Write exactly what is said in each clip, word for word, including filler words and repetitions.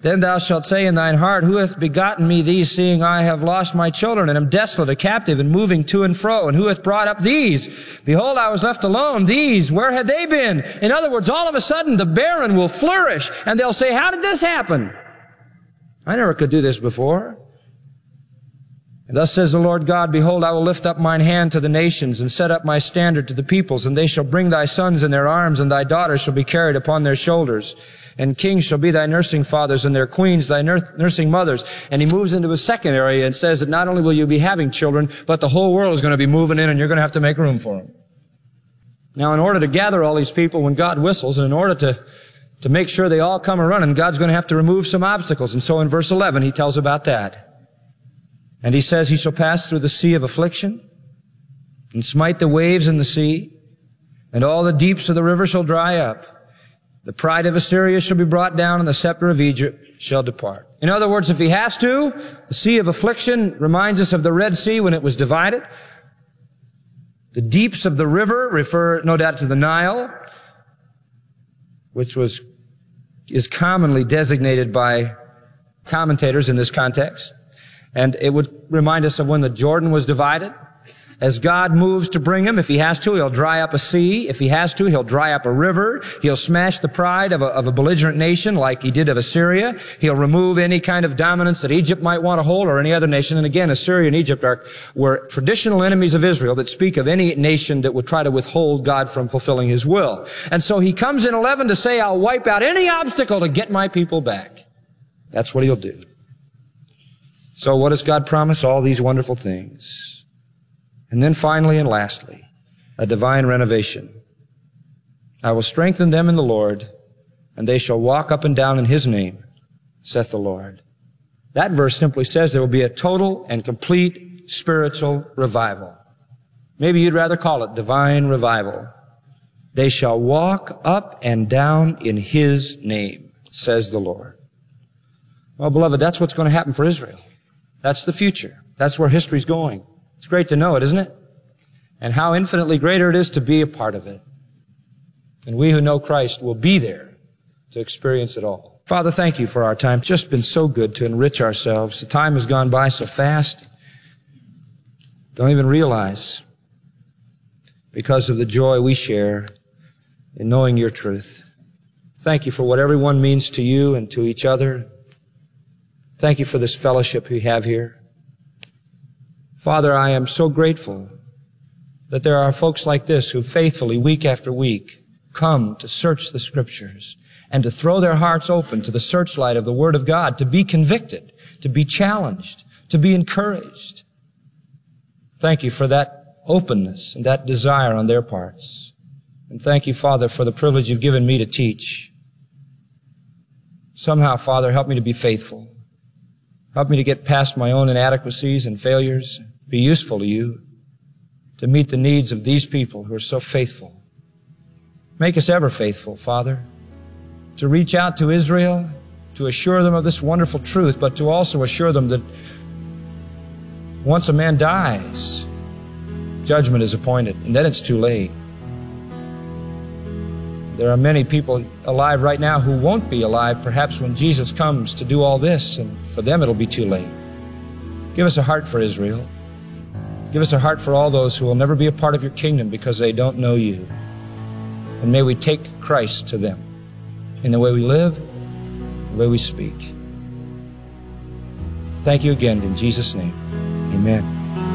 Then thou shalt say in thine heart, who hath begotten me these, seeing I have lost my children, and am desolate, a captive, and moving to and fro? And who hath brought up these? Behold, I was left alone. These, where had they been? In other words, all of a sudden, the barren will flourish, and they'll say, how did this happen? I never could do this before. And thus says the Lord God, behold, I will lift up mine hand to the nations, and set up my standard to the peoples, and they shall bring thy sons in their arms, and thy daughters shall be carried upon their shoulders. And kings shall be thy nursing fathers, and their queens thy nursing mothers. And he moves into a second area and says that not only will you be having children, but the whole world is going to be moving in, and you're going to have to make room for them. Now, in order to gather all these people when God whistles, and in order to, to make sure they all come a-running, God's going to have to remove some obstacles. And so in verse eleven, he tells about that. And he says, he shall pass through the sea of affliction, and smite the waves in the sea, and all the deeps of the river shall dry up. The pride of Assyria shall be brought down, and the scepter of Egypt shall depart. In other words, if he has to, the sea of affliction reminds us of the Red Sea when it was divided. The deeps of the river refer, no doubt, to the Nile, which was, is commonly designated by commentators in this context. And it would remind us of when the Jordan was divided. As God moves to bring him, if he has to, he'll dry up a sea. If he has to, he'll dry up a river. He'll smash the pride of a, of a belligerent nation like he did of Assyria. He'll remove any kind of dominance that Egypt might want to hold or any other nation. And again, Assyria and Egypt are, were traditional enemies of Israel that speak of any nation that would try to withhold God from fulfilling his will. And so he comes in eleven to say, I'll wipe out any obstacle to get my people back. That's what he'll do. So what does God promise? All these wonderful things. And then finally and lastly, a divine renovation. I will strengthen them in the Lord, and they shall walk up and down in his name, saith the Lord. That verse simply says there will be a total and complete spiritual revival. Maybe you'd rather call it divine revival. They shall walk up and down in his name, says the Lord. Well, beloved, that's what's going to happen for Israel. That's the future. That's where history's going. It's great to know it, isn't it? And how infinitely greater it is to be a part of it. And we who know Christ will be there to experience it all. Father, thank you for our time. It's just been so good to enrich ourselves. The time has gone by so fast. Don't even realize because of the joy we share in knowing your truth. Thank you for what everyone means to you and to each other. Thank you for this fellowship we have here. Father, I am so grateful that there are folks like this who faithfully, week after week, come to search the Scriptures and to throw their hearts open to the searchlight of the Word of God, to be convicted, to be challenged, to be encouraged. Thank you for that openness and that desire on their parts. And thank you, Father, for the privilege you've given me to teach. Somehow, Father, help me to be faithful. Help me to get past my own inadequacies and failures, be useful to you, to meet the needs of these people who are so faithful. Make us ever faithful, Father, to reach out to Israel, to assure them of this wonderful truth, but to also assure them that once a man dies, judgment is appointed, and then it's too late. There are many people alive right now who won't be alive perhaps when Jesus comes to do all this, and for them it'll be too late. Give us a heart for Israel. Give us a heart for all those who will never be a part of your kingdom because they don't know you. And may we take Christ to them in the way we live, the way we speak. Thank you again in Jesus' name. Amen.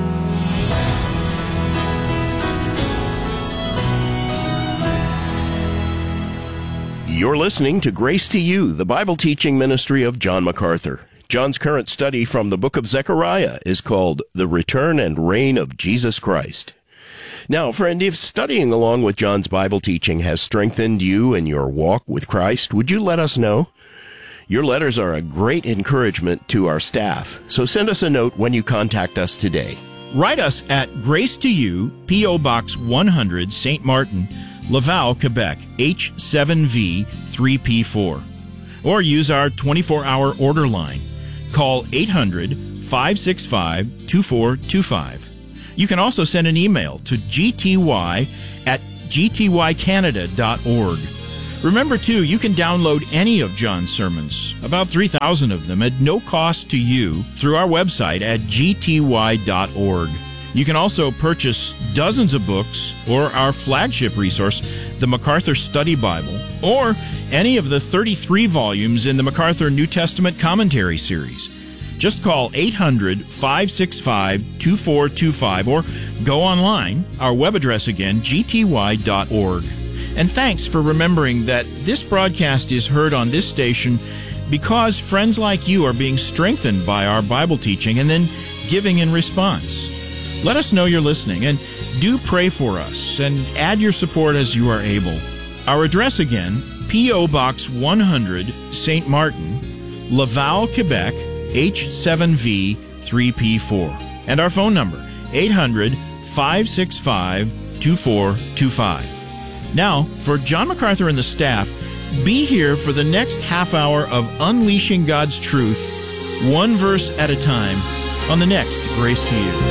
You're listening to Grace to You, the Bible teaching ministry of John MacArthur. John's current study from the book of Zechariah is called The Return and Reign of Jesus Christ. Now, friend, if studying along with John's Bible teaching has strengthened you in your walk with Christ, would you let us know? Your letters are a great encouragement to our staff, so send us a note when you contact us today. Write us at Grace to You, P O. Box one hundred, Saint Martin, Laval, Quebec, H seven V three P four. Or use our twenty-four hour order line. Call eight hundred, five six five, two four two five. You can also send an email to g t y at g t y canada dot org. Remember, too, you can download any of John's sermons, about three thousand of them, at no cost to you through our website at g t y dot org. You can also purchase dozens of books or our flagship resource, the MacArthur Study Bible, or any of the thirty-three volumes in the MacArthur New Testament Commentary series. Just call eight hundred, five six five, two four two five or go online. Our web address again, g t y dot org. And thanks for remembering that this broadcast is heard on this station because friends like you are being strengthened by our Bible teaching and then giving in response. Let us know you're listening, and do pray for us and add your support as you are able. Our address again, P O. Box one hundred, Saint Martin, Laval, Quebec, H seven V three P four. And our phone number, eight hundred, five six five, two four two five. Now, for John MacArthur and the staff, be here for the next half hour of Unleashing God's Truth, one verse at a time, on the next Grace to You.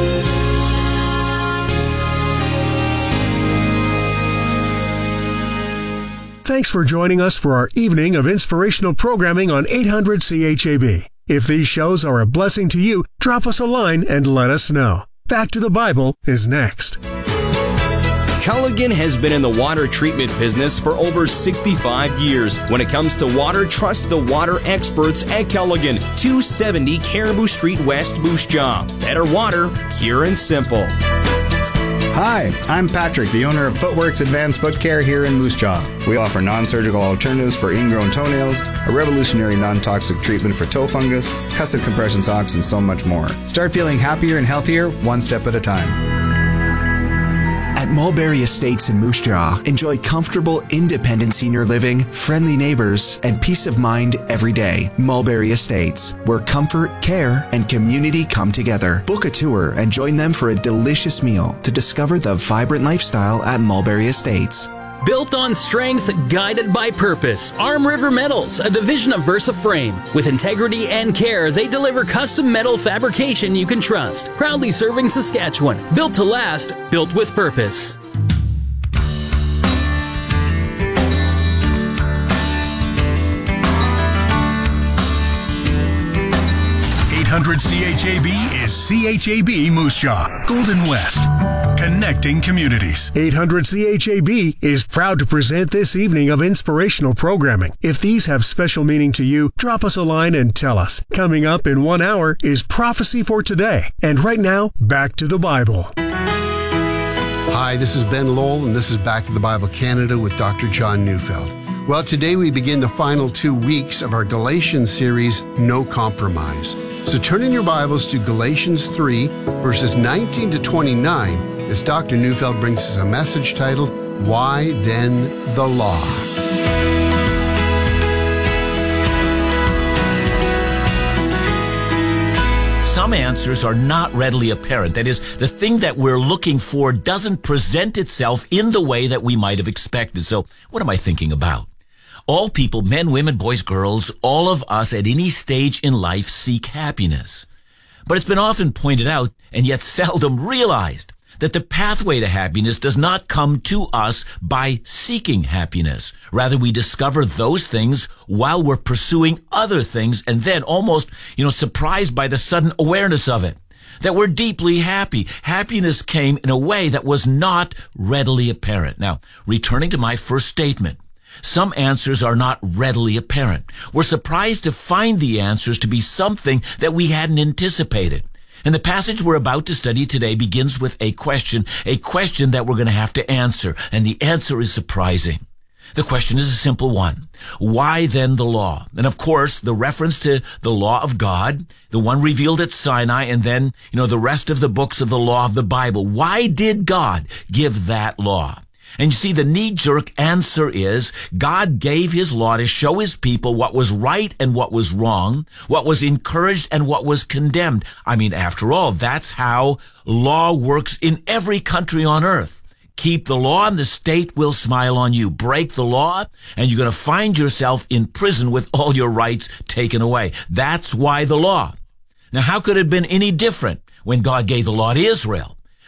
Thanks for joining us for our evening of inspirational programming on eight hundred C H A B. If these shows are a blessing to you, drop us a line and let us know. Back to the Bible is next. Culligan has been in the water treatment business for over sixty-five years. When it comes to water, trust the water experts at Culligan, two seventy Caribou Street West, Moose Jaw. Better water, pure and simple. Hi, I'm Patrick, the owner of Footworks Advanced Foot Care here in Moose Jaw. We offer non-surgical alternatives for ingrown toenails, a revolutionary non-toxic treatment for toe fungus, custom compression socks, and so much more. Start feeling happier and healthier one step at a time. At Mulberry Estates in Moose Jaw, enjoy comfortable, independent senior living, friendly neighbors, and peace of mind every day. Mulberry Estates, where comfort, care, and community come together. Book a tour and join them for a delicious meal to discover the vibrant lifestyle at Mulberry Estates. Built on strength, guided by purpose. Arm River Metals, a division of VersaFrame. With integrity and care, they deliver custom metal fabrication you can trust. Proudly serving Saskatchewan. Built to last, built with purpose. eight hundred C H A B is C H A B Moose Jaw, Golden West, connecting communities. eight hundred C H A B is proud to present this evening of inspirational programming. If these have special meaning to you, drop us a line and tell us. Coming up in one hour is Prophecy for Today. And right now, back to the Bible. Hi, this is Ben Lowell, and this is Back to the Bible Canada with Doctor John Neufeld. Well, today we begin the final two weeks of our Galatians series, No Compromise. So turn in your Bibles to Galatians three, verses nineteen to twenty-nine, as Doctor Neufeld brings us a message titled, Why Then the Law? Some answers are not readily apparent. That is, the thing that we're looking for doesn't present itself in the way that we might have expected. So what am I thinking about? All people, men, women, boys, girls, all of us at any stage in life seek happiness. But it's been often pointed out, and yet seldom realized, that the pathway to happiness does not come to us by seeking happiness. Rather, we discover those things while we're pursuing other things, and then almost, you know, surprised by the sudden awareness of it, that we're deeply happy. Happiness came in a way that was not readily apparent. Now, returning to my first statement, some answers are not readily apparent. We're surprised to find the answers to be something that we hadn't anticipated. And the passage we're about to study today begins with a question, a question that we're going to have to answer. And the answer is surprising. The question is a simple one. Why then the law? And of course, the reference to the law of God, the one revealed at Sinai, and then, you know, the rest of the books of the law of the Bible. Why did God give that law? And you see, the knee-jerk answer is God gave his law to show his people what was right and what was wrong, what was encouraged and what was condemned. I mean, after all, that's how law works in every country on earth. Keep the law and the state will smile on you. Break the law and you're going to find yourself in prison with all your rights taken away. That's why the law. Now, how could it have been any different when God gave the law to Israel?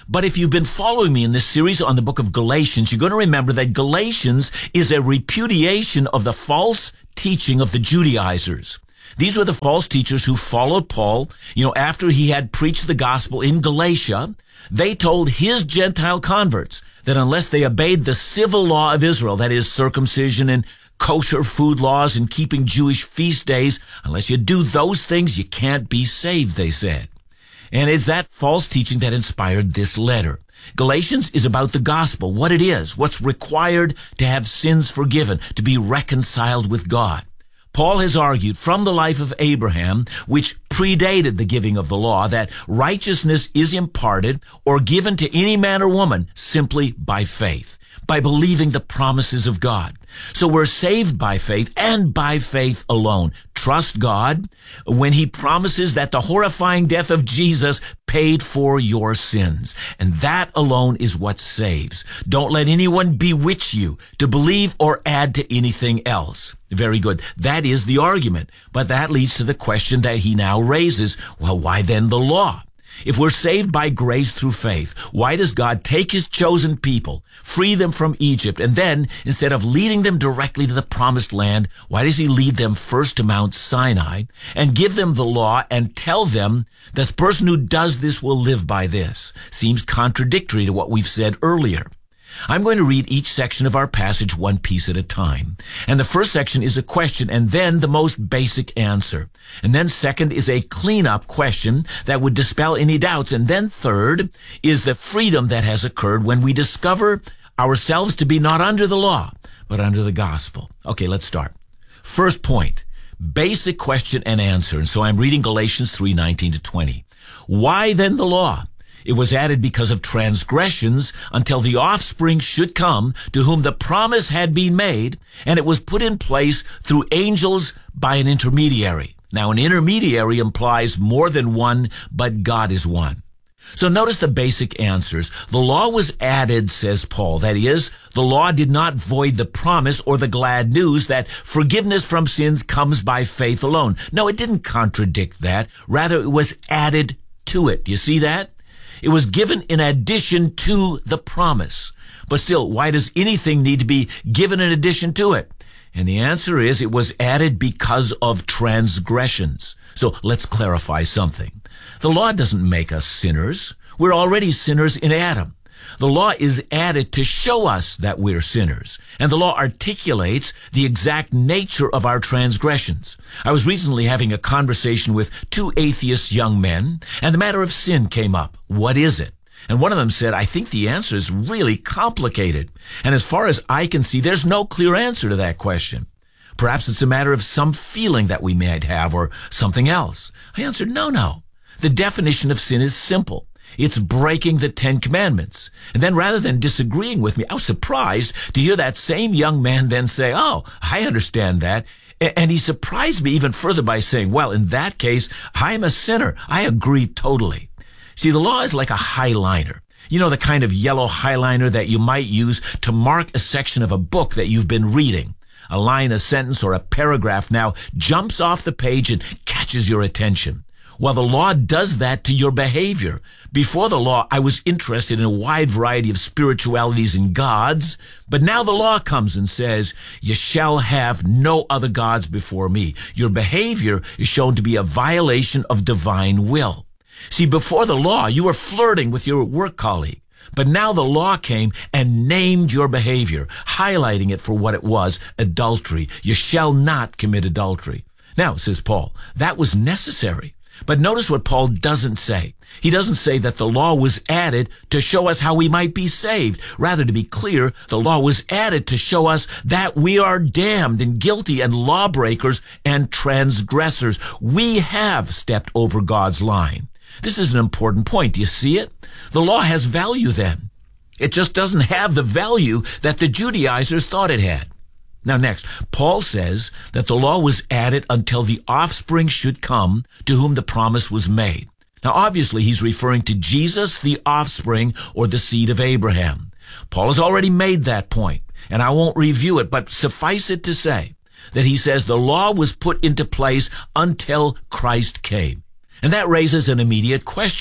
But if you've been following me in this series on the book of Galatians, you're going to remember that Galatians is a repudiation of the false teaching of the Judaizers. These were the false teachers who followed Paul. You know, after he had preached the gospel in Galatia, they told his Gentile converts that unless they obeyed the civil law of Israel, that is circumcision and kosher food laws and keeping Jewish feast days, unless you do those things, you can't be saved, they said. And it's that false teaching that inspired this letter. Galatians is about the gospel, what it is, what's required to have sins forgiven, to be reconciled with God. Paul has argued from the life of Abraham, which predated the giving of the law, that righteousness is imparted or given to any man or woman simply by faith, by believing the promises of God. So we're saved by faith and by faith alone. Trust God when he promises that the horrifying death of Jesus paid for your sins. And that alone is what saves. Don't let anyone bewitch you to believe or add to anything else. Very good. That is the argument. But that leads to the question that he now raises. Well, why then the law? If we're saved by grace through faith, why does God take his chosen people, free them from Egypt, and then, instead of leading them directly to the promised land, why does he lead them first to Mount Sinai and give them the law and tell them that the person who does this will live by this? Seems contradictory to what we've said earlier. I'm going to read each section of our passage one piece at a time. And the first section is a question and then the most basic answer. And then second is a clean-up question that would dispel any doubts. And then third is the freedom that has occurred when we discover ourselves to be not under the law, but under the gospel. Okay, let's start. First point, basic question and answer. And so I'm reading Galatians three nineteen to twenty. Why then the law? It was added because of transgressions until the offspring should come to whom the promise had been made, and it was put in place through angels by an intermediary. Now, an intermediary implies more than one, but God is one. So notice the basic answers. The law was added, says Paul. That is, the law did not void the promise or the glad news that forgiveness from sins comes by faith alone. No, it didn't contradict that. Rather, it was added to it. You see that? It was given in addition to the promise. But still, why does anything need to be given in addition to it? And the answer is it was added because of transgressions. So let's clarify something. The law doesn't make us sinners. We're already sinners in Adam. The law is added to show us that we're sinners, and the law articulates the exact nature of our transgressions. I was recently having a conversation with two atheist young men, and the matter of sin came up. What is it? And one of them said, I think the answer is really complicated. And as far as I can see, there's no clear answer to that question. Perhaps it's a matter of some feeling that we might have or something else. I answered, no, no. The definition of sin is simple. It's breaking the Ten Commandments. And then rather than disagreeing with me, I was surprised to hear that same young man then say, oh, I understand that. And he surprised me even further by saying, well, in that case, I'm a sinner. I agree totally. See, the law is like a highliner. You know, the kind of yellow highliner that you might use to mark a section of a book that you've been reading. A line, a sentence, or a paragraph now jumps off the page and catches your attention. Well, the law does that to your behavior. Before the law, I was interested in a wide variety of spiritualities and gods, but now the law comes and says, you shall have no other gods before me. Your behavior is shown to be a violation of divine will. See, before the law, you were flirting with your work colleague, but now the law came and named your behavior, highlighting it for what it was, adultery. You shall not commit adultery. Now, says Paul, that was necessary. But notice what Paul doesn't say. He doesn't say that the law was added to show us how we might be saved. Rather, to be clear, the law was added to show us that we are damned and guilty and lawbreakers and transgressors. We have stepped over God's line. This is an important point. Do you see it? The law has value then. It just doesn't have the value that the Judaizers thought it had. Now next, Paul says that the law was added until the offspring should come to whom the promise was made. Now obviously he's referring to Jesus, the offspring, or the seed of Abraham. Paul has already made that point, and I won't review it, but suffice it to say that he says the law was put into place until Christ came. And that raises an immediate question.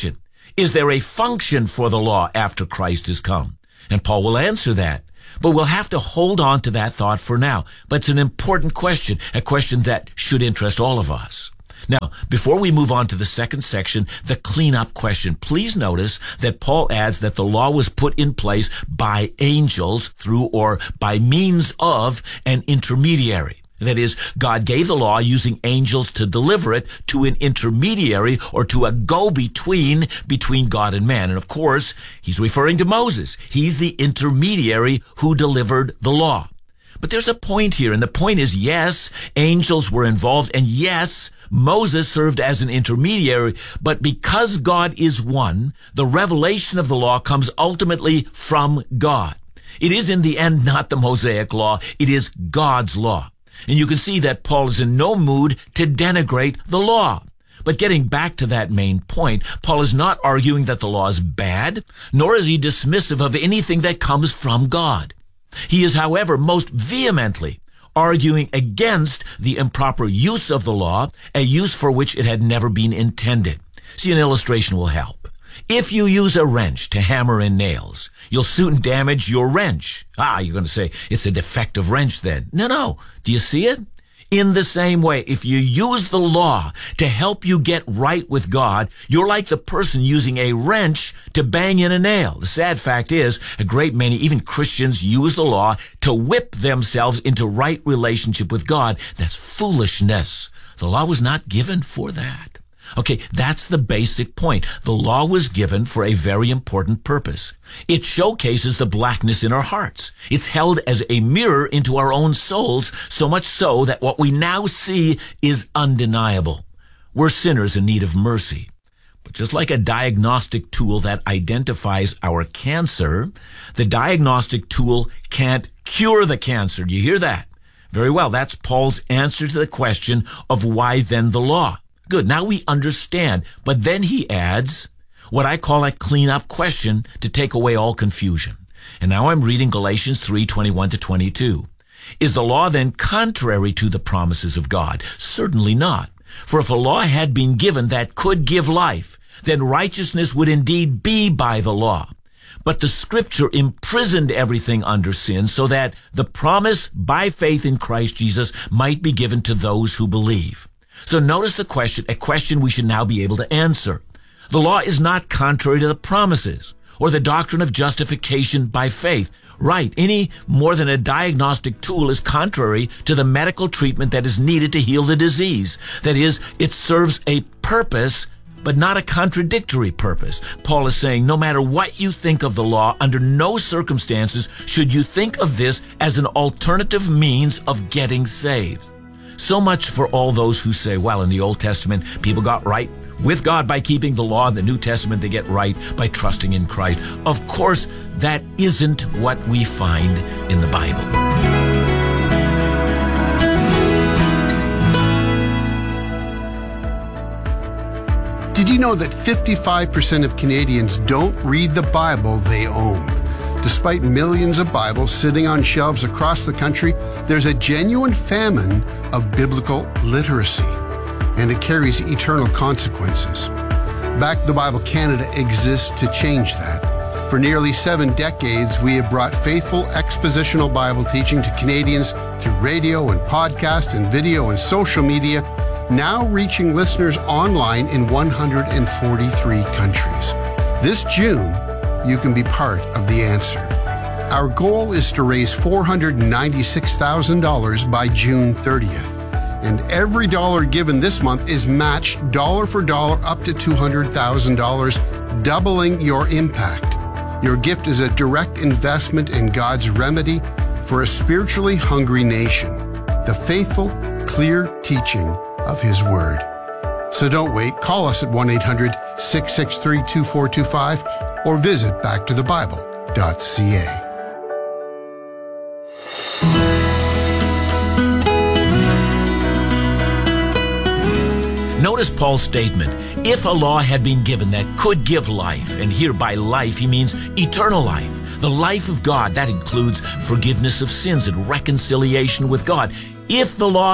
Is there a function for the law after Christ has come? And Paul will answer that. But we'll have to hold on to that thought for now. But it's an important question, a question that should interest all of us. Now, before we move on to the second section, the cleanup question, please notice that Paul adds that the law was put in place by angels through or by means of an intermediary. That is, God gave the law using angels to deliver it to an intermediary or to a go-between between God and man. And of course, he's referring to Moses. He's the intermediary who delivered the law. But there's a point here, and the point is, yes, angels were involved, and yes, Moses served as an intermediary, but because God is one, the revelation of the law comes ultimately from God. It is in the end not the Mosaic law, it is God's law. And you can see that Paul is in no mood to denigrate the law. But getting back to that main point, Paul is not arguing that the law is bad, nor is he dismissive of anything that comes from God. He is, however, most vehemently arguing against the improper use of the law, a use for which it had never been intended. See, an illustration will help. If you use a wrench to hammer in nails, you'll soon damage your wrench. Ah, you're going to say, it's a defective wrench then. No, no. Do you see it? In the same way, if you use the law to help you get right with God, you're like the person using a wrench to bang in a nail. The sad fact is, a great many, even Christians, use the law to whip themselves into right relationship with God. That's foolishness. The law was not given for that. Okay, that's the basic point. The law was given for a very important purpose. It showcases the blackness in our hearts. It's held as a mirror into our own souls, so much so that what we now see is undeniable. We're sinners in need of mercy. But just like a diagnostic tool that identifies our cancer, the diagnostic tool can't cure the cancer. Do you hear that? Very well, that's Paul's answer to the question of why then the law. Good, now we understand. But then he adds what I call a clean-up question to take away all confusion. And now I'm reading Galatians three, twenty-one to twenty-two. Is the law then contrary to the promises of God? Certainly not. For if a law had been given that could give life, then righteousness would indeed be by the law. But the Scripture imprisoned everything under sin so that the promise by faith in Christ Jesus might be given to those who believe. So notice the question, a question we should now be able to answer. The law is not contrary to the promises or the doctrine of justification by faith. Right, any more than a diagnostic tool is contrary to the medical treatment that is needed to heal the disease. That is, it serves a purpose, but not a contradictory purpose. Paul is saying, no matter what you think of the law, under no circumstances should you think of this as an alternative means of getting saved. So much for all those who say, well, in the Old Testament, people got right with God by keeping the law. In the New Testament, they get right by trusting in Christ. Of course, that isn't what we find in the Bible. Did you know that fifty-five percent of Canadians don't read the Bible they own? Despite millions of Bibles sitting on shelves across the country, there's a genuine famine of biblical literacy, and it carries eternal consequences. Back to the Bible Canada exists to change that. For nearly seven decades, we have brought faithful expositional Bible teaching to Canadians through radio and podcast and video and social media, now reaching listeners online in one hundred forty-three countries. This June, you can be part of the answer. Our goal is to raise four hundred ninety-six thousand dollars by June thirtieth. And every dollar given this month is matched dollar for dollar up to two hundred thousand dollars, doubling your impact. Your gift is a direct investment in God's remedy for a spiritually hungry nation, the faithful, clear teaching of His Word. So don't wait. Call us at one eight hundred, six six three, two four two five or visit back to the bible dot c a. Notice Paul's statement, if a law had been given that could give life, and here by life he means eternal life, the life of God, that includes forgiveness of sins and reconciliation with God. If the law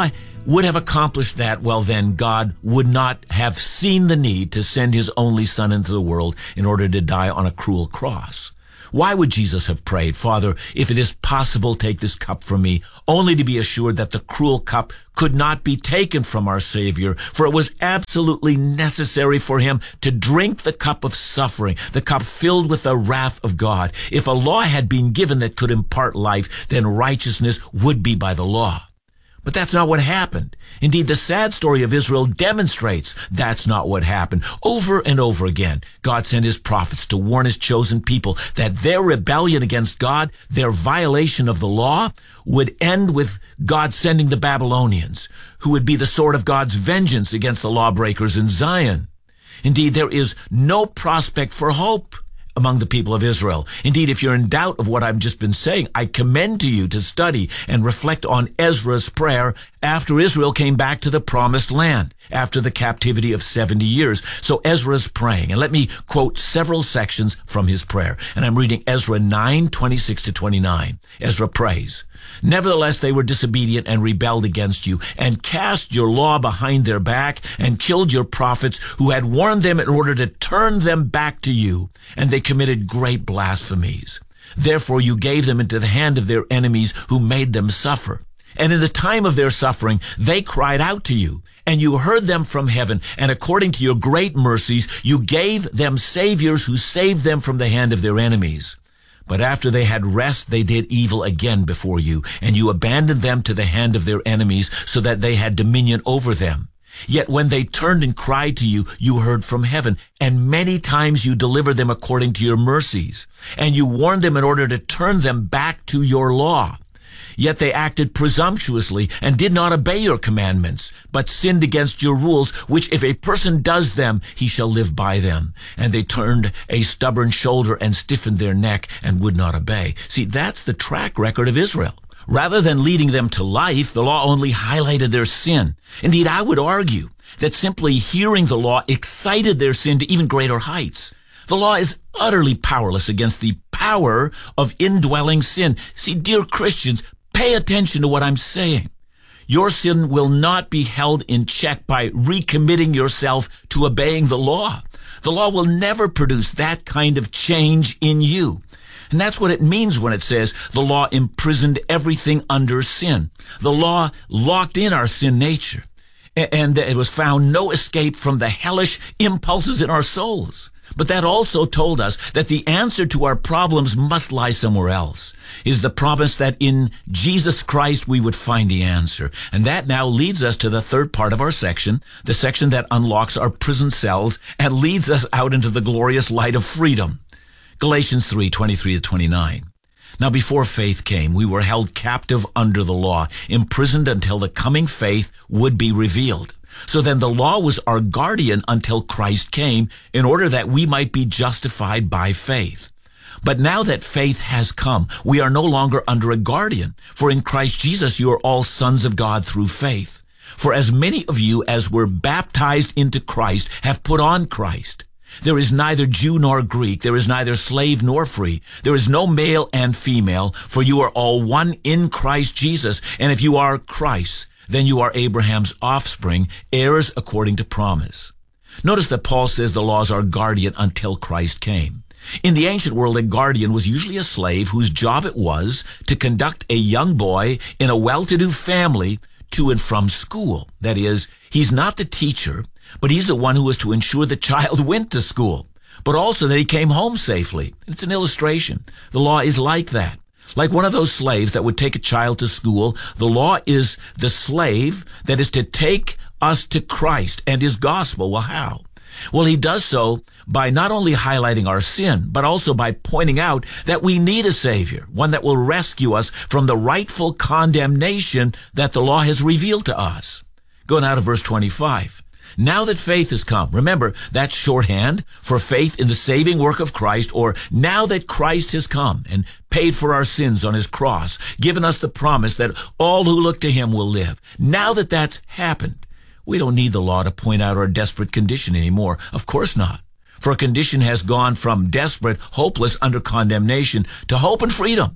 would have accomplished that, well then God would not have seen the need to send his only Son into the world in order to die on a cruel cross. Why would Jesus have prayed, Father, if it is possible, take this cup from me, only to be assured that the cruel cup could not be taken from our Savior, for it was absolutely necessary for him to drink the cup of suffering, the cup filled with the wrath of God. If a law had been given that could impart life, then righteousness would be by the law. But that's not what happened. Indeed, the sad story of Israel demonstrates that's not what happened. Over and over again, God sent his prophets to warn his chosen people that their rebellion against God, their violation of the law, would end with God sending the Babylonians, who would be the sword of God's vengeance against the lawbreakers in Zion. Indeed, there is no prospect for hope among the people of Israel. Indeed, if you're in doubt of what I've just been saying, I commend to you to study and reflect on Ezra's prayer after Israel came back to the promised land, after the captivity of seventy years. So Ezra's praying, and let me quote several sections from his prayer. And I'm reading Ezra nine, twenty-six to twenty-nine. Ezra prays, "Nevertheless, they were disobedient and rebelled against you, and cast your law behind their back, and killed your prophets who had warned them in order to turn them back to you. And they committed great blasphemies. Therefore you gave them into the hand of their enemies who made them suffer. And in the time of their suffering, they cried out to you, and you heard them from heaven, and according to your great mercies, you gave them saviors who saved them from the hand of their enemies. But after they had rest, they did evil again before you, and you abandoned them to the hand of their enemies, so that they had dominion over them. Yet when they turned and cried to you, you heard from heaven, and many times you delivered them according to your mercies, and you warned them in order to turn them back to your law. Yet they acted presumptuously and did not obey your commandments, but sinned against your rules, which if a person does them, he shall live by them. And they turned a stubborn shoulder and stiffened their neck and would not obey." See, that's the track record of Israel. Rather than leading them to life, the law only highlighted their sin. Indeed, I would argue that simply hearing the law excited their sin to even greater heights. The law is utterly powerless against the power of indwelling sin. See, dear Christians, pay attention to what I'm saying. Your sin will not be held in check by recommitting yourself to obeying the law. The law will never produce that kind of change in you. And that's what it means when it says the law imprisoned everything under sin. The law locked in our sin nature, and it was found no escape from the hellish impulses in our souls. But that also told us that the answer to our problems must lie somewhere else, is the promise that in Jesus Christ we would find the answer. And that now leads us to the third part of our section, the section that unlocks our prison cells and leads us out into the glorious light of freedom. Galatians three, twenty-three to twenty-nine. "Now before faith came, we were held captive under the law, imprisoned until the coming faith would be revealed. So then the law was our guardian until Christ came, in order that we might be justified by faith. But now that faith has come, we are no longer under a guardian, for in Christ Jesus you are all sons of God through faith. For as many of you as were baptized into Christ have put on Christ. There is neither Jew nor Greek, there is neither slave nor free, there is no male and female, for you are all one in Christ Jesus. And if you are Christ, then you are Abraham's offspring, heirs according to promise." Notice that Paul says the law is our guardian until Christ came. In the ancient world, a guardian was usually a slave whose job it was to conduct a young boy in a well-to-do family to and from school. That is, he's not the teacher, but he's the one who was to ensure the child went to school, but also that he came home safely. It's an illustration. The law is like that. Like one of those slaves that would take a child to school, the law is the slave that is to take us to Christ and his gospel. Well, how? Well, he does so by not only highlighting our sin, but also by pointing out that we need a Savior, one that will rescue us from the rightful condemnation that the law has revealed to us. Go now to verse twenty-five. "Now that faith has come," remember, that's shorthand for faith in the saving work of Christ, or now that Christ has come and paid for our sins on his cross, given us the promise that all who look to him will live. Now that that's happened, we don't need the law to point out our desperate condition anymore. Of course not. For a condition has gone from desperate, hopeless, under condemnation to hope and freedom.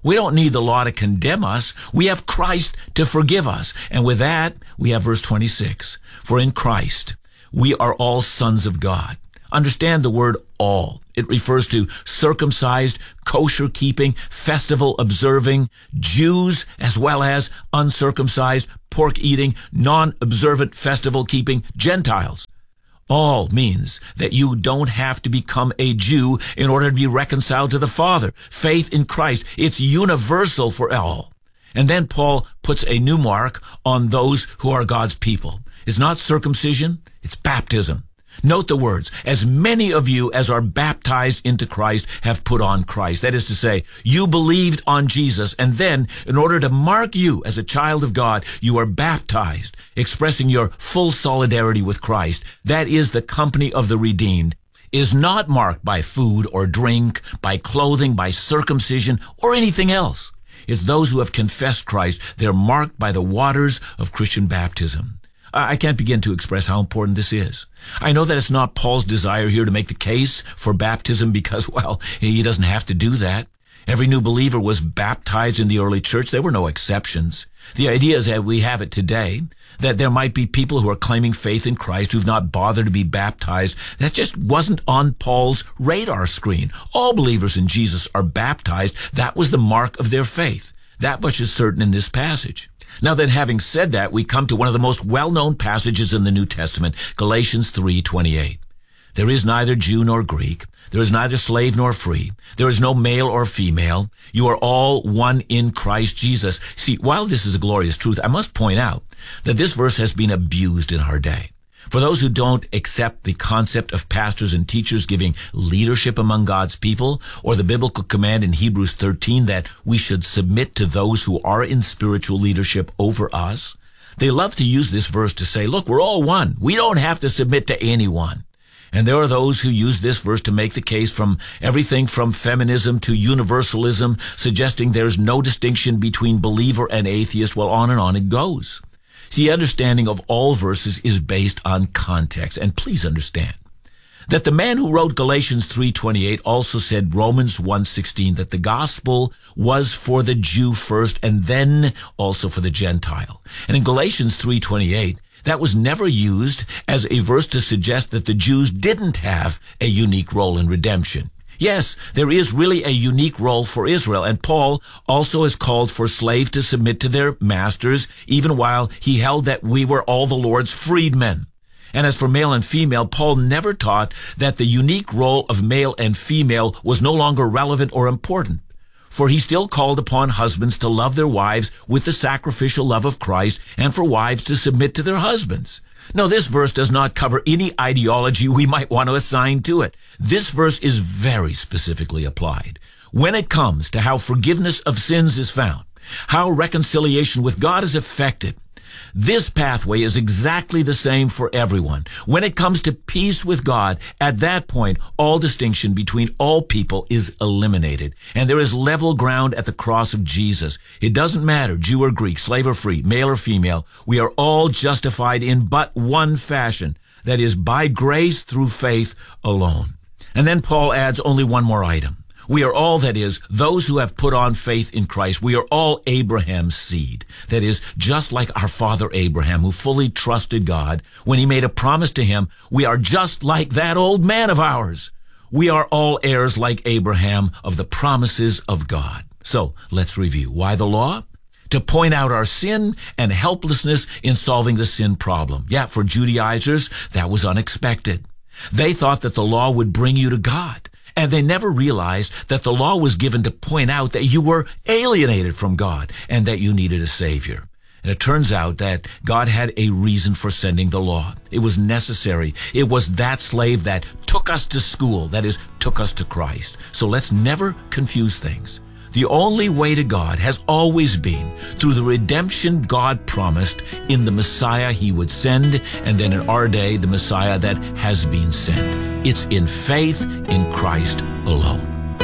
We don't need the law to condemn us. We have Christ to forgive us. And with that, we have verse twenty-six. For in Christ, we are all sons of God. Understand the word all. It refers to circumcised, kosher-keeping, festival-observing Jews, as well as uncircumcised, pork-eating, non-observant, festival-keeping Gentiles. All means that you don't have to become a Jew in order to be reconciled to the Father. Faith in Christ, it's universal for all. And then Paul puts a new mark on those who are God's people. It's not circumcision, it's baptism. Note the words, as many of you as are baptized into Christ have put on Christ. That is to say, you believed on Jesus, and then, in order to mark you as a child of God, you are baptized, expressing your full solidarity with Christ. That is the company of the redeemed, is not marked by food or drink, by clothing, by circumcision, or anything else. It's those who have confessed Christ. They're marked by the waters of Christian baptism. I can't begin to express how important this is. I know that it's not Paul's desire here to make the case for baptism because, well, he doesn't have to do that. Every new believer was baptized in the early church. There were no exceptions. The idea is that we have it today, that there might be people who are claiming faith in Christ who've not bothered to be baptized. That just wasn't on Paul's radar screen. All believers in Jesus are baptized. That was the mark of their faith. That much is certain in this passage. Now then, having said that, we come to one of the most well-known passages in the New Testament, Galatians three twenty-eight. There is neither Jew nor Greek. There is neither slave nor free. There is no male or female. You are all one in Christ Jesus. See, while this is a glorious truth, I must point out that this verse has been abused in our day. For those who don't accept the concept of pastors and teachers giving leadership among God's people, or the biblical command in Hebrews thirteen that we should submit to those who are in spiritual leadership over us, they love to use this verse to say, look, we're all one. We don't have to submit to anyone. And there are those who use this verse to make the case from everything from feminism to universalism, suggesting there's no distinction between believer and atheist. Well, on and on it goes. See, understanding of all verses is based on context. And please understand that the man who wrote Galatians three twenty-eight also said Romans one sixteen, that the gospel was for the Jew first and then also for the Gentile. And in Galatians three twenty-eight, that was never used as a verse to suggest that the Jews didn't have a unique role in redemption. Yes, there is really a unique role for Israel, and Paul also has called for slaves to submit to their masters, even while he held that we were all the Lord's freedmen. And as for male and female, Paul never taught that the unique role of male and female was no longer relevant or important. For he still called upon husbands to love their wives with the sacrificial love of Christ, and for wives to submit to their husbands. No, this verse does not cover any ideology we might want to assign to it. This verse is very specifically applied when it comes to how forgiveness of sins is found, how reconciliation with God is effected. This pathway is exactly the same for everyone. When it comes to peace with God, at that point, all distinction between all people is eliminated, and there is level ground at the cross of Jesus. It doesn't matter, Jew or Greek, slave or free, male or female. We are all justified in but one fashion, that is, by grace through faith alone. And then Paul adds only one more item. We are all, that is, those who have put on faith in Christ. We are all Abraham's seed. That is, just like our father Abraham, who fully trusted God when he made a promise to him. We are just like that old man of ours. We are all heirs like Abraham of the promises of God. So let's review. Why the law? To point out our sin and helplessness in solving the sin problem. Yeah, for Judaizers, that was unexpected. They thought that the law would bring you to God. And they never realized that the law was given to point out that you were alienated from God and that you needed a Savior. And it turns out that God had a reason for sending the law. It was necessary. It was that slave that took us to school, that is, took us to Christ. So let's never confuse things. The only way to God has always been through the redemption God promised in the Messiah he would send, and then in our day, the Messiah that has been sent. It's in faith in Christ alone.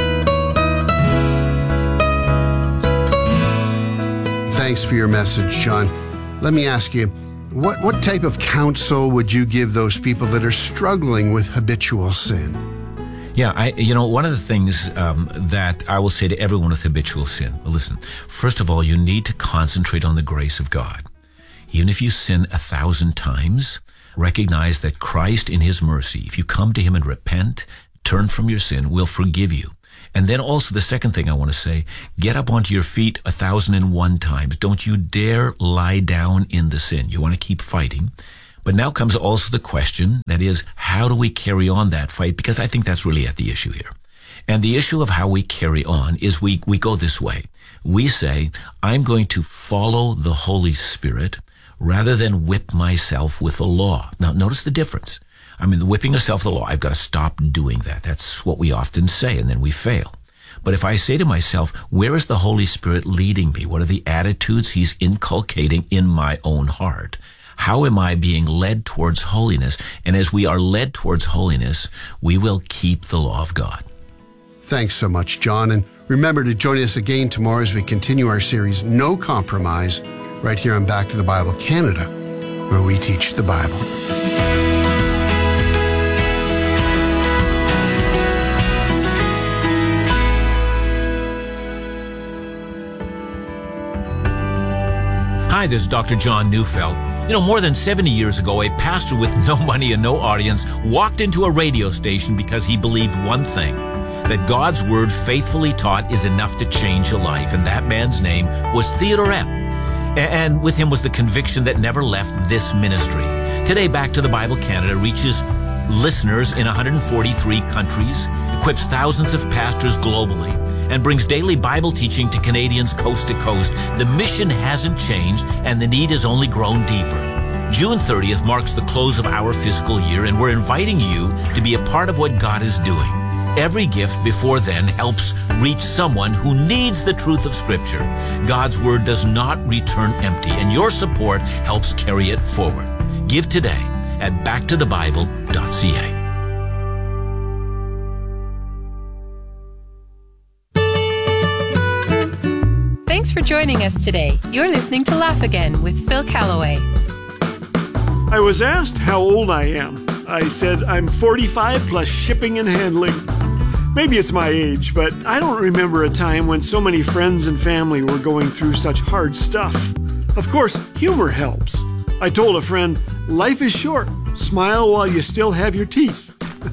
Thanks for your message, John. Let me ask you, what, what type of counsel would you give those people that are struggling with habitual sin? Yeah, I, you know, one of the things um, that I will say to everyone with habitual sin, listen, first of all, you need to concentrate on the grace of God. Even if you sin a thousand times, recognize that Christ in his mercy, if you come to him and repent, turn from your sin, will forgive you. And then also the second thing I want to say, get up onto your feet a thousand and one times. Don't you dare lie down in the sin. You want to keep fighting. But now comes also the question, that is, how do we carry on that fight? Because I think that's really at the issue here. And the issue of how we carry on is we, we go this way. We say, I'm going to follow the Holy Spirit rather than whip myself with the law. Now, notice the difference. I mean, the whipping yourself with the law, I've got to stop doing that. That's what we often say, and then we fail. But if I say to myself, where is the Holy Spirit leading me? What are the attitudes he's inculcating in my own heart? How am I being led towards holiness? And as we are led towards holiness, we will keep the law of God. Thanks so much, John. And remember to join us again tomorrow as we continue our series, No Compromise, right here on Back to the Bible Canada, where we teach the Bible. Hi, this is Doctor John Neufeld. You know, more than seventy years ago, a pastor with no money and no audience walked into a radio station because he believed one thing, that God's Word faithfully taught is enough to change a life. And that man's name was Theodore Epp. And with him was the conviction that never left this ministry. Today, Back to the Bible Canada reaches listeners in one hundred forty-three countries, equips thousands of pastors globally, and brings daily Bible teaching to Canadians coast to coast. The mission hasn't changed, and the need has only grown deeper. June thirtieth marks the close of our fiscal year, and we're inviting you to be a part of what God is doing. Every gift before then helps reach someone who needs the truth of Scripture. God's Word does not return empty, and your support helps carry it forward. Give today at back to the bible dot c a. Thanks for joining us today. You're listening to Laugh Again with Phil Callaway. I was asked how old I am. I said I'm forty-five plus shipping and handling. Maybe it's my age, but I don't remember a time when so many friends and family were going through such hard stuff. Of course, humor helps. I told a friend, life is short. Smile while you still have your teeth.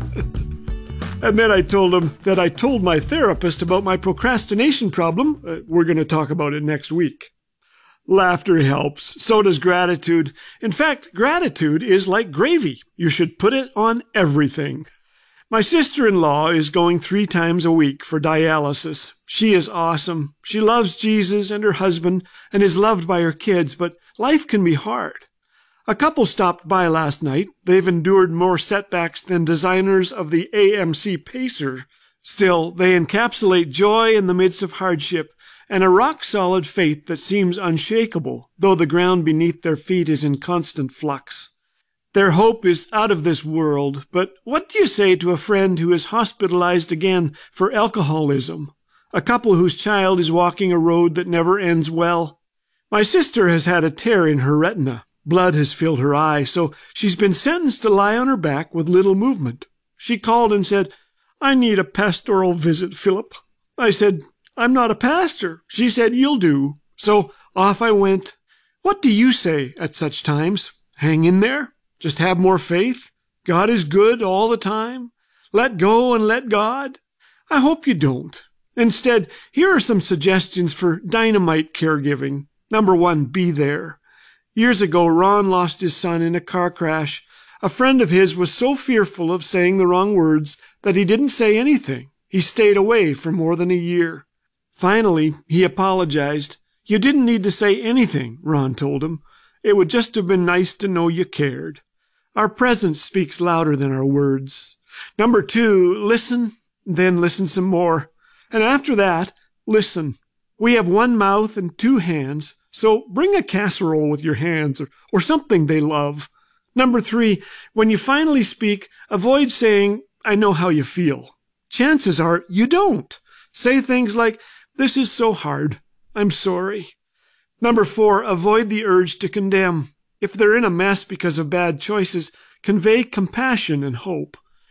And then I told him that I told my therapist about my procrastination problem. Uh, we're going to talk about it next week. Laughter helps. So does gratitude. In fact, gratitude is like gravy. You should put it on everything. My sister-in-law is going three times a week for dialysis. She is awesome. She loves Jesus and her husband and is loved by her kids, but life can be hard. A couple stopped by last night. They've endured more setbacks than designers of the A M C Pacer. Still, they encapsulate joy in the midst of hardship and a rock-solid faith that seems unshakable, though the ground beneath their feet is in constant flux. Their hope is out of this world, but what do you say to a friend who is hospitalized again for alcoholism? A couple whose child is walking a road that never ends well? My sister has had a tear in her retina. Blood has filled her eye, so she's been sentenced to lie on her back with little movement. She called and said, I need a pastoral visit, Philip. I said, I'm not a pastor. She said, you'll do. So off I went. What do you say at such times? Hang in there? Just have more faith? God is good all the time? Let go and let God? I hope you don't. Instead, here are some suggestions for dynamite caregiving. Number one, be there. Years ago, Ron lost his son in a car crash. A friend of his was so fearful of saying the wrong words that he didn't say anything. He stayed away for more than a year. Finally, he apologized. You didn't need to say anything, Ron told him. It would just have been nice to know you cared. Our presence speaks louder than our words. Number two, listen, then listen some more. And after that, listen. We have one mouth and two hands. So bring a casserole with your hands or, or something they love. Number three, when you finally speak, avoid saying, I know how you feel. Chances are you don't. Say things like, this is so hard. I'm sorry. Number four, avoid the urge to condemn. If they're in a mess because of bad choices, convey compassion and hope.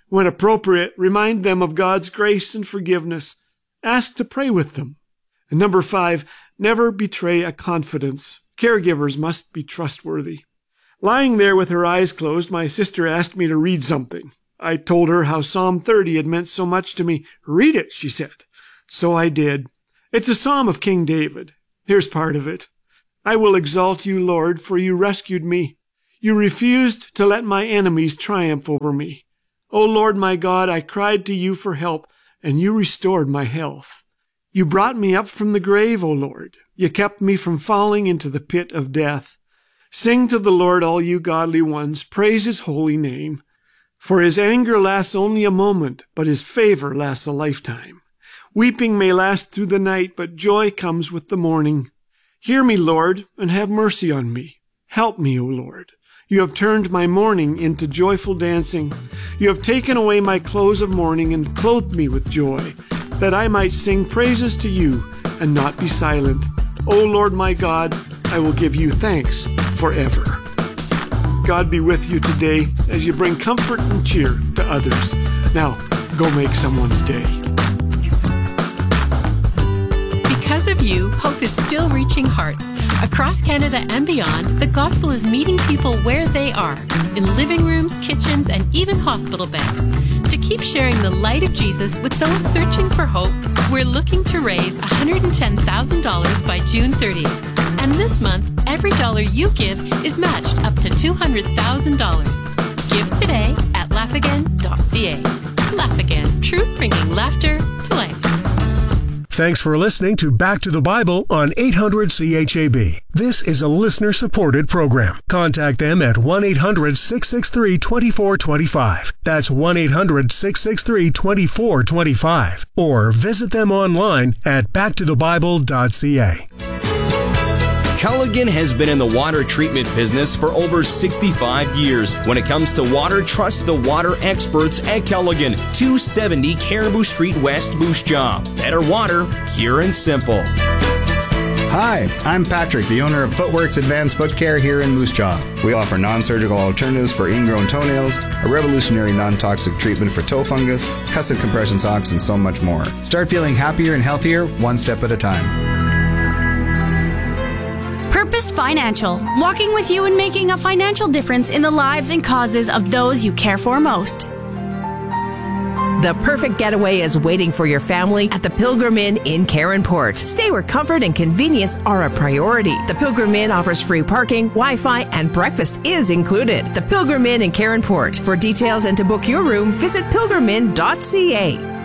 When appropriate, remind them of God's grace and forgiveness. Ask to pray with them. And number five, never betray a confidence. Caregivers must be trustworthy. Lying there with her eyes closed, my sister asked me to read something. I told her how Psalm thirty had meant so much to me. Read it, she said. So I did. It's a psalm of King David. Here's part of it. I will exalt you, Lord, for you rescued me. You refused to let my enemies triumph over me. O Lord my God, I cried to you for help, and you restored my health. You brought me up from the grave, O Lord. You kept me from falling into the pit of death. Sing to the Lord, all you godly ones. Praise his holy name. For his anger lasts only a moment, but his favor lasts a lifetime. Weeping may last through the night, but joy comes with the morning. Hear me, Lord, and have mercy on me. Help me, O Lord. You have turned my mourning into joyful dancing. You have taken away my clothes of mourning and clothed me with joy, that I might sing praises to you and not be silent. O Lord my God, I will give you thanks forever. God be with you today as you bring comfort and cheer to others. Now, go make someone's day. Because of you, hope is still reaching hearts. Across Canada and beyond, the gospel is meeting people where they are, in living rooms, kitchens, and even hospital beds. To keep sharing the light of Jesus with those searching for hope, we're looking to raise one hundred ten thousand dollars by June thirtieth. And this month, every dollar you give is matched up to two hundred thousand dollars. Give today at laugh again dot c a. Laugh Again, truth bringing laughter to life. Thanks for listening to Back to the Bible on eight hundred C H A B. This is a listener-supported program. Contact them at one eight hundred six six three two four two five. That's one eight hundred six six three two four two five. Or visit them online at back to the bible dot c a. Culligan has been in the water treatment business for over sixty-five years. When it comes to water, trust the water experts at Culligan, two seventy Caribou Street West, Moose Jaw. Better water, pure and simple. Hi, I'm Patrick, the owner of Footworks Advanced Foot Care here in Moose Jaw. We offer non-surgical alternatives for ingrown toenails, a revolutionary non-toxic treatment for toe fungus, custom compression socks, and so much more. Start feeling happier and healthier one step at a time. Purposed Financial, walking with you and making a financial difference in the lives and causes of those you care for most. The perfect getaway is waiting for your family at the Pilgrim Inn in Caronport. Stay where comfort and convenience are a priority. The Pilgrim Inn offers free parking, Wi-Fi, and breakfast is included. The Pilgrim Inn in Caronport. For details and to book your room, visit pilgrim inn dot c a.